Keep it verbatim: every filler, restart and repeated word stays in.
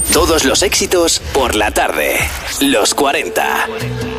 Todos los éxitos por la tarde. Los cuarenta.